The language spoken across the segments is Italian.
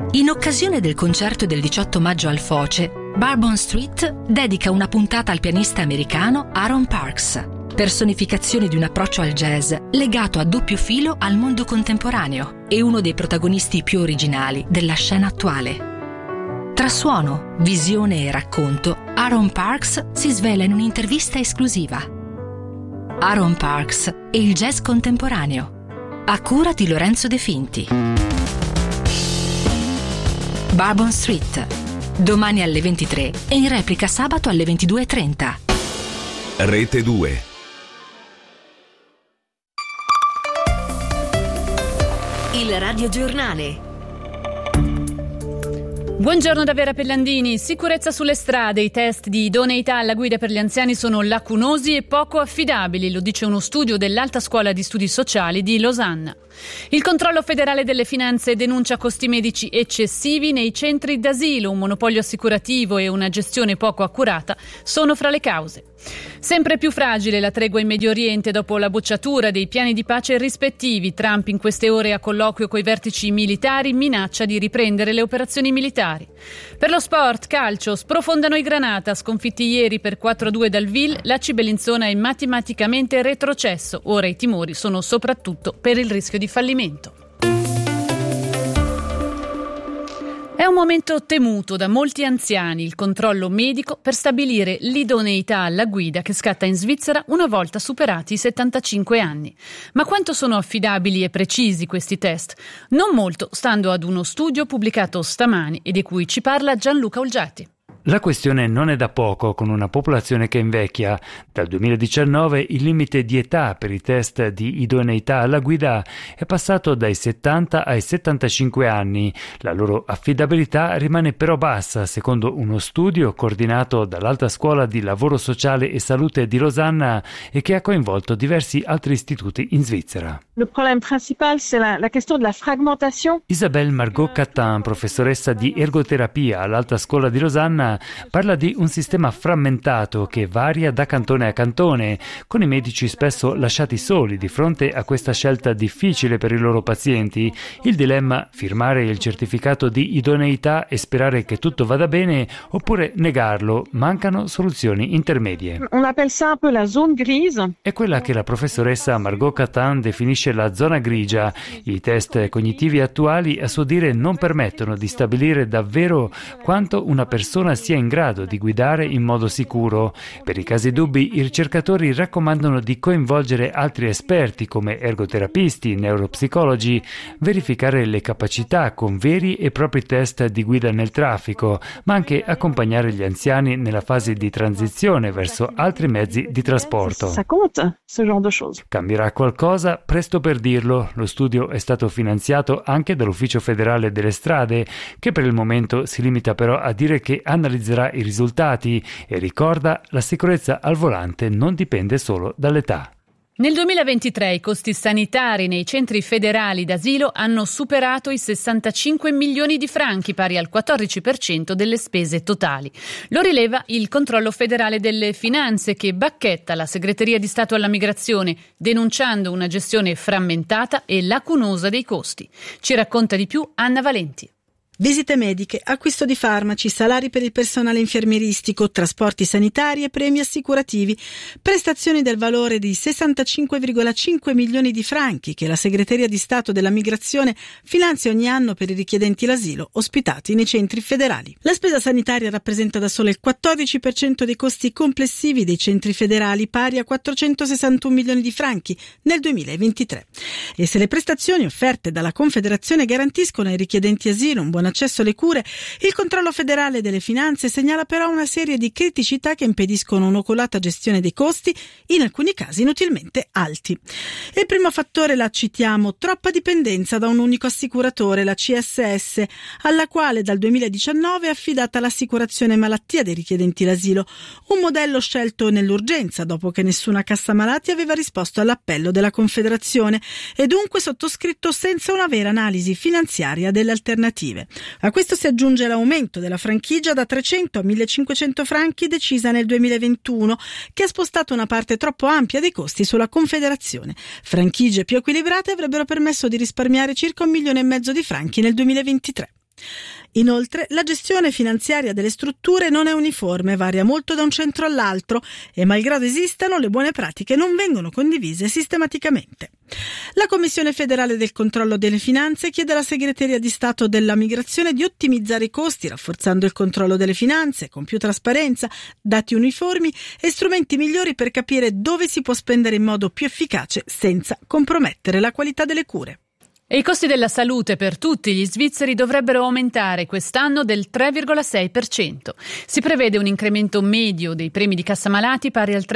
In occasione del concerto del 18 maggio al Foce, Bourbon Street dedica una puntata al pianista americano Aaron Parks, personificazione di un approccio al jazz legato a doppio filo al mondo contemporaneo e uno dei protagonisti più originali della scena attuale. Tra suono, visione e racconto, Aaron Parks si svela in un'intervista esclusiva. Aaron Parks e il jazz contemporaneo, a cura di Lorenzo De Finti. Bourbon Street, domani alle 23 e in replica sabato alle 22:30. Rete 2. Il radiogiornale. Buongiorno da Vera Pellandini. Sicurezza sulle strade. I test di idoneità alla guida per gli anziani sono lacunosi e poco affidabili, lo dice uno studio dell'Alta Scuola di Studi Sociali di Losanna. Il controllo federale delle finanze denuncia costi medici eccessivi nei centri d'asilo, un monopolio assicurativo e una gestione poco accurata sono fra le cause. Sempre più fragile la tregua in Medio Oriente dopo la bocciatura dei piani di pace rispettivi. Trump in queste ore a colloquio coi vertici militari minaccia di riprendere le operazioni militari. Per lo sport, calcio, sprofondano i Granata, sconfitti ieri per 4-2 dal Vil, l'AC Bellinzona è matematicamente retrocesso. Ora i timori sono soprattutto per il rischio di fallimento. È un momento temuto da molti anziani, il controllo medico per stabilire l'idoneità alla guida che scatta in Svizzera una volta superati i 75 anni. Ma quanto sono affidabili e precisi questi test? Non molto, stando ad uno studio pubblicato stamani e di cui ci parla Gianluca Olgiati. La questione non è da poco, con una popolazione che invecchia. Dal 2019 il limite di età per i test di idoneità alla guida è passato dai 70 ai 75 anni. La loro affidabilità rimane però bassa, secondo uno studio coordinato dall'Alta Scuola di Lavoro Sociale e Salute di Losanna e che ha coinvolto diversi altri istituti in Svizzera. Le problème principal, c'est la question de la fragmentation. Isabelle Margot Catin, professoressa di ergoterapia all'Alta Scuola di Losanna, parla di un sistema frammentato che varia da cantone a cantone, con i medici spesso lasciati soli di fronte a questa scelta difficile per i loro pazienti. Il dilemma: firmare il certificato di idoneità e sperare che tutto vada bene, oppure negarlo. Mancano soluzioni intermedie. On appelle ça un peu la zone grise. È quella che la professoressa Margot Catin definisce la zona grigia. I test cognitivi attuali, a suo dire, non permettono di stabilire davvero quanto una persona sia in grado di guidare in modo sicuro. Per i casi dubbi, i ricercatori raccomandano di coinvolgere altri esperti come ergoterapisti, neuropsicologi, verificare le capacità con veri e propri test di guida nel traffico, ma anche accompagnare gli anziani nella fase di transizione verso altri mezzi di trasporto. Ça compte, ce genre de choses. Cambierà qualcosa? Presto per dirlo. Lo studio è stato finanziato anche dall'Ufficio Federale delle Strade, che per il momento si limita però a dire che analizzerà i risultati e ricorda: la sicurezza al volante non dipende solo dall'età. Nel 2023 i costi sanitari nei centri federali d'asilo hanno superato i 65 milioni di franchi, pari al 14% delle spese totali. Lo rileva il controllo federale delle finanze, che bacchetta la Segreteria di Stato alla Migrazione, denunciando una gestione frammentata e lacunosa dei costi. Ci racconta di più Anna Valenti. Visite mediche, acquisto di farmaci, salari per il personale infermieristico, trasporti sanitari e premi assicurativi, prestazioni del valore di 65,5 milioni di franchi che la Segreteria di Stato della Migrazione finanzia ogni anno per i richiedenti l'asilo ospitati nei centri federali. La spesa sanitaria rappresenta da sola il 14% dei costi complessivi dei centri federali, pari a 461 milioni di franchi nel 2023. E se le prestazioni offerte dalla Confederazione garantiscono ai richiedenti asilo un buon accesso alle cure, il controllo federale delle finanze segnala però una serie di criticità che impediscono un'oculata gestione dei costi, in alcuni casi inutilmente alti. Il primo fattore, la citiamo: troppa dipendenza da un unico assicuratore, la CSS, alla quale dal 2019 è affidata l'assicurazione malattia dei richiedenti l'asilo, un modello scelto nell'urgenza dopo che nessuna cassa malati aveva risposto all'appello della Confederazione e dunque sottoscritto senza una vera analisi finanziaria delle alternative. A questo si aggiunge l'aumento della franchigia da 300 a 1.500 franchi decisa nel 2021, che ha spostato una parte troppo ampia dei costi sulla Confederazione. Franchigie più equilibrate avrebbero permesso di risparmiare circa 1,5 milioni di franchi nel 2023. Inoltre, la gestione finanziaria delle strutture non è uniforme, varia molto da un centro all'altro e, malgrado esistano, le buone pratiche non vengono condivise sistematicamente. La Commissione federale del controllo delle finanze chiede alla Segreteria di Stato della Migrazione di ottimizzare i costi, rafforzando il controllo delle finanze, con più trasparenza, dati uniformi e strumenti migliori per capire dove si può spendere in modo più efficace senza compromettere la qualità delle cure. E i costi della salute per tutti gli svizzeri dovrebbero aumentare quest'anno del 3,6%. Si prevede un incremento medio dei premi di cassa malati pari al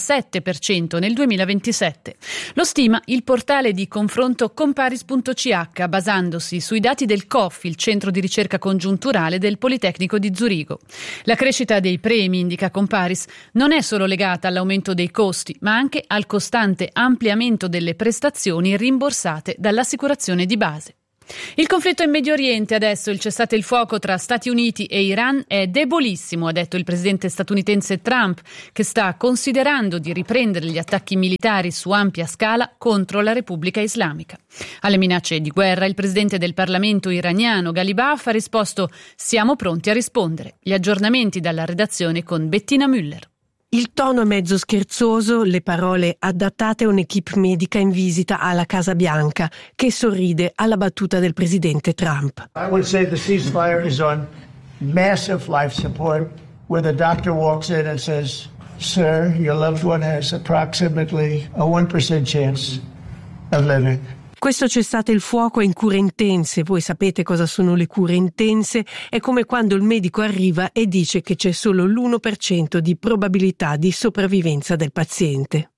3,7% nel 2027. Lo stima il portale di confronto Comparis.ch, basandosi sui dati del COF, il centro di ricerca congiunturale del Politecnico di Zurigo. La crescita dei premi, indica Comparis, non è solo legata all'aumento dei costi, ma anche al costante ampliamento delle prestazioni rimborsate dall'assicurazione di base. Il conflitto in Medio Oriente adesso, il cessate il fuoco tra Stati Uniti e Iran è debolissimo, ha detto il presidente statunitense Trump, che sta considerando di riprendere gli attacchi militari su ampia scala contro la Repubblica Islamica. Alle minacce di guerra il presidente del Parlamento iraniano Ghalibaf ha risposto: siamo pronti a rispondere. Gli aggiornamenti dalla redazione con Bettina Müller. Il tono è mezzo scherzoso, le parole adattate a un'equipe medica in visita alla Casa Bianca, che sorride alla battuta del presidente Trump. I would say the ceasefire is on massive life support, where the doctor walks in and says, "Sir, your loved one has approximately a 1% chance of living." Questo cessate il fuoco è in cure intense. Voi sapete cosa sono le cure intense? È come quando il medico arriva e dice che c'è solo l'1% di probabilità di sopravvivenza del paziente.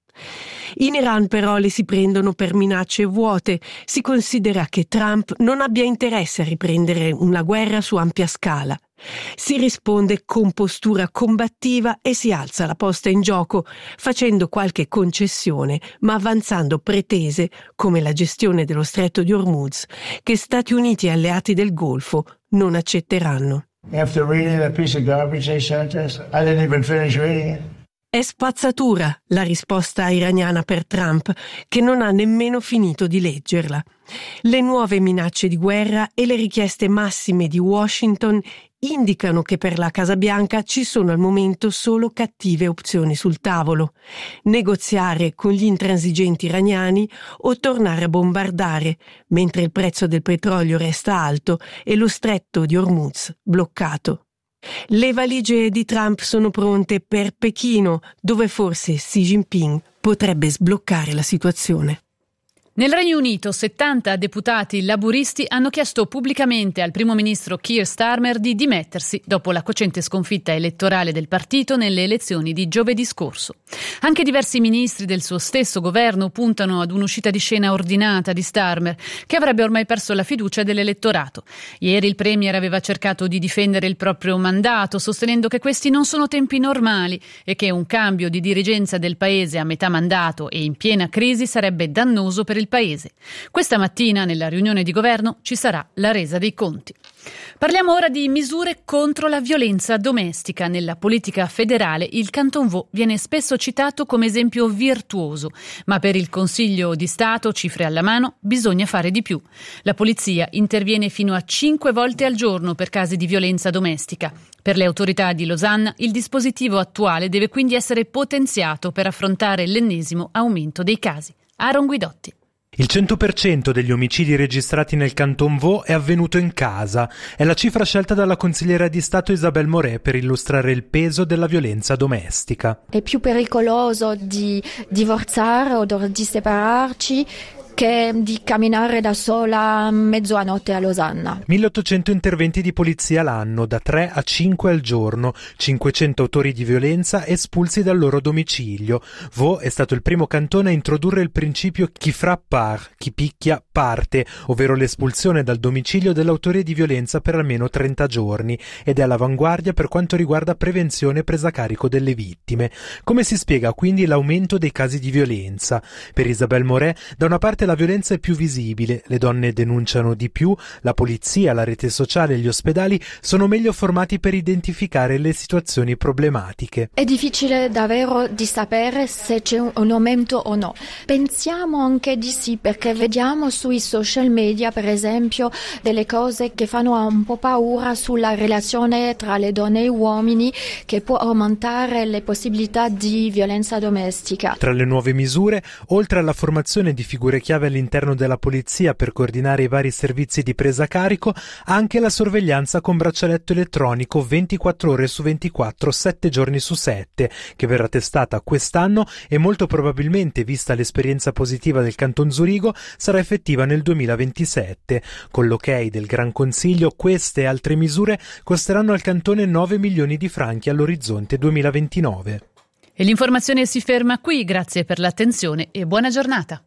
In Iran però le si prendono per minacce vuote. Si considera che Trump non abbia interesse a riprendere una guerra su ampia scala. Si risponde con postura combattiva e si alza la posta in gioco, facendo qualche concessione, ma avanzando pretese come la gestione dello stretto di Hormuz, che Stati Uniti e alleati del Golfo non accetteranno. After reading that piece of garbage they sent us, I didn't even finish reading it. È spazzatura la risposta iraniana per Trump, che non ha nemmeno finito di leggerla. Le nuove minacce di guerra e le richieste massime di Washington indicano che per la Casa Bianca ci sono al momento solo cattive opzioni sul tavolo: negoziare con gli intransigenti iraniani o tornare a bombardare, mentre il prezzo del petrolio resta alto e lo stretto di Hormuz bloccato. Le valigie di Trump sono pronte per Pechino, dove forse Xi Jinping potrebbe sbloccare la situazione. Nel Regno Unito 70 deputati laburisti hanno chiesto pubblicamente al primo ministro Keir Starmer di dimettersi dopo la cocente sconfitta elettorale del partito nelle elezioni di giovedì scorso. Anche diversi ministri del suo stesso governo puntano ad un'uscita di scena ordinata di Starmer, che avrebbe ormai perso la fiducia dell'elettorato. Ieri il premier aveva cercato di difendere il proprio mandato, sostenendo che questi non sono tempi normali e che un cambio di dirigenza del paese a metà mandato e in piena crisi sarebbe dannoso per il paese. Questa mattina, nella riunione di governo, ci sarà la resa dei conti. Parliamo ora di misure contro la violenza domestica. Nella politica federale il Canton Vaud viene spesso citato come esempio virtuoso, ma per il Consiglio di Stato, cifre alla mano, bisogna fare di più. La polizia interviene fino a 5 volte al giorno per casi di violenza domestica. Per le autorità di Losanna il dispositivo attuale deve quindi essere potenziato per affrontare l'ennesimo aumento dei casi. Aaron Guidotti. Il 100% degli omicidi registrati nel Canton Vaud è avvenuto in casa. È la cifra scelta dalla consigliera di Stato Isabelle Moret per illustrare il peso della violenza domestica. È più pericoloso di divorziare o di separarci che di camminare da sola mezzanotte a Losanna. 1800 interventi di polizia l'anno, da 3 a 5 al giorno, 500 autori di violenza espulsi dal loro domicilio. Vaud è stato il primo cantone a introdurre il principio chi frappe part, chi picchia parte, ovvero l'espulsione dal domicilio dell'autore di violenza per almeno 30 giorni, ed è all'avanguardia per quanto riguarda prevenzione e presa a carico delle vittime. Come si spiega quindi l'aumento dei casi di violenza? Per Isabelle Moret, da una parte la violenza è più visibile, le donne denunciano di più, la polizia, la rete sociale e gli ospedali sono meglio formati per identificare le situazioni problematiche. È difficile davvero di sapere se c'è un aumento o no. Pensiamo anche di sì, perché vediamo sui social media, per esempio, delle cose che fanno un po' paura sulla relazione tra le donne e gli uomini, che può aumentare le possibilità di violenza domestica. Tra le nuove misure, oltre alla formazione di figure chiave all'interno della polizia per coordinare i vari servizi di presa a carico, anche la sorveglianza con braccialetto elettronico 24 ore su 24, 7 giorni su 7, che verrà testata quest'anno e molto probabilmente, vista l'esperienza positiva del Canton Zurigo, sarà effettiva nel 2027. Con l'ok del Gran Consiglio, queste e altre misure costeranno al Cantone 9 milioni di franchi all'orizzonte 2029. E l'informazione si ferma qui, grazie per l'attenzione e buona giornata.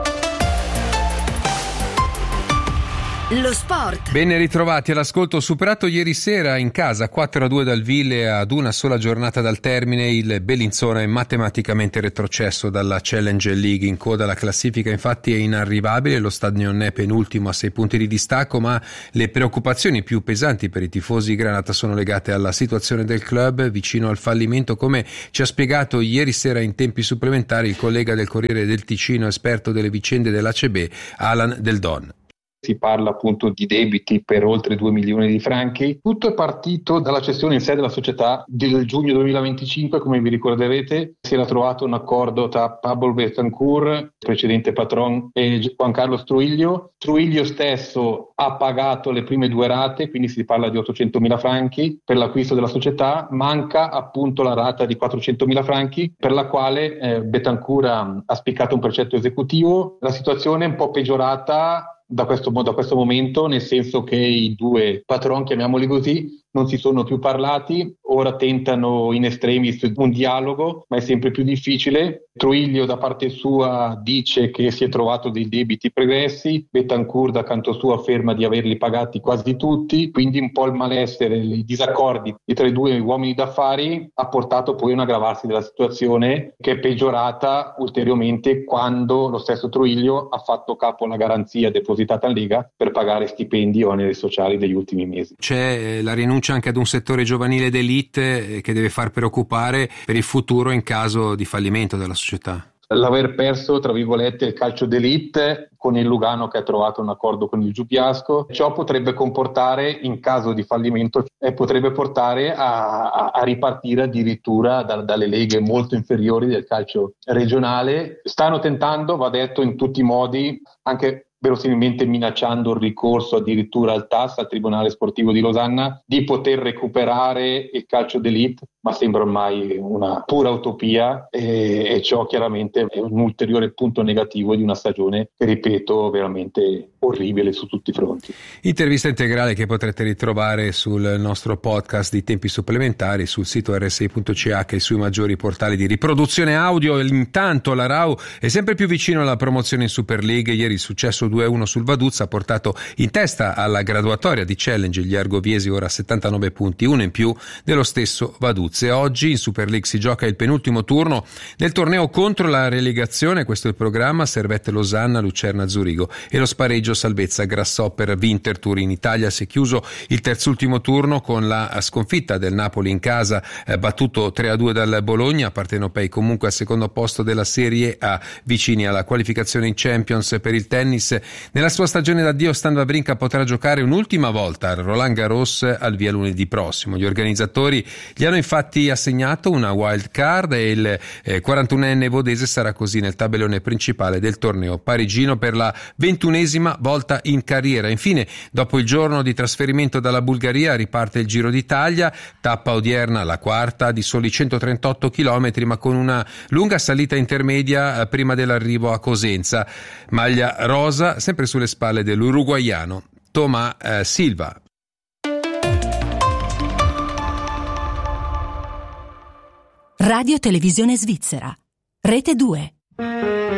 Lo sport. Ben ritrovati all'ascolto. Superato ieri sera in casa 4-2 dal Ville ad una sola giornata dal termine, il Bellinzona è matematicamente retrocesso dalla Challenge League. In coda alla classifica infatti è inarrivabile, lo Stadion è penultimo a 6 punti di distacco, ma le preoccupazioni più pesanti per i tifosi granata sono legate alla situazione del club vicino al fallimento, come ci ha spiegato ieri sera in tempi supplementari il collega del Corriere del Ticino, esperto delle vicende dell'ACB, Alan Del Don. Si parla appunto di debiti per oltre 2 milioni di franchi. Tutto è partito dalla cessione in sé della società del giugno 2025, come vi ricorderete. Si era trovato un accordo tra Pablo Betancourt, precedente patron, e Juan Carlos Trujillo. Trujillo stesso ha pagato le prime 2 rate, quindi si parla di 800.000 franchi per l'acquisto della società. Manca appunto la rata di 400.000 franchi per la quale Betancourt ha spiccato un precetto esecutivo. La situazione è un po' peggiorata da questo momento, nel senso che i due patron, chiamiamoli così, non si sono più parlati. Ora tentano in extremis un dialogo, ma è sempre più difficile. Trujillo da parte sua dice che si è trovato dei debiti pregressi, Betancourt da canto suo afferma di averli pagati quasi tutti, quindi un po' il malessere, i disaccordi tra i due uomini d'affari ha portato poi a un aggravarsi della situazione, che è peggiorata ulteriormente quando lo stesso Trujillo ha fatto capo alla garanzia depositata in Lega per pagare stipendi e oneri sociali degli ultimi mesi. C'è la rinuncia anche ad un settore giovanile d'élite che deve far preoccupare per il futuro in caso di fallimento della società. L'aver perso, tra virgolette, il calcio d'élite con il Lugano che ha trovato un accordo con il Giubiasco, ciò potrebbe comportare, in caso di fallimento, potrebbe portare a ripartire addirittura dalle leghe molto inferiori del calcio regionale. Stanno tentando, va detto in tutti i modi, anche verosimilmente minacciando il ricorso addirittura al TAS, al Tribunale Sportivo di Losanna, di poter recuperare il calcio d'élite, ma sembra ormai una pura utopia e ciò chiaramente è un ulteriore punto negativo di una stagione che, ripeto, veramente orribile su tutti i fronti. Intervista integrale che potrete ritrovare sul nostro podcast di Tempi Supplementari, sul sito rsi.ch e sui maggiori portali di riproduzione audio. Intanto la RAU è sempre più vicino alla promozione in Super League. Ieri il successo 2-1 sul Vaduz ha portato in testa alla graduatoria di Challenge gli argoviesi, ora a 79 punti, uno in più dello stesso Vaduz. E oggi in Super League si gioca il penultimo turno del torneo contro la relegazione. Questo è il programma: Servette Losanna, Lucerna Zurigo e lo spareggio Salvezza Grasshopper Winterthur. In Italia si è chiuso il terzultimo turno con la sconfitta del Napoli in casa, battuto 3-2 dal Bologna. Partenopei comunque al secondo posto della Serie A, vicini alla qualificazione in Champions. Per il tennis, nella sua stagione d'addio Stan Wawrinka potrà giocare un'ultima volta al Roland Garros al via lunedì prossimo. Gli organizzatori gli hanno infatti assegnato una wild card e il 41enne vodese sarà così nel tabellone principale del torneo parigino per la 21esima volta in carriera. Infine, dopo il giorno di trasferimento dalla Bulgaria, riparte il Giro d'Italia, tappa odierna la quarta di soli 138 km, ma con una lunga salita intermedia prima dell'arrivo a Cosenza. Maglia rosa sempre sulle spalle dell'uruguaiano Tomás Silva. Radio Televisione Svizzera, Rete 2.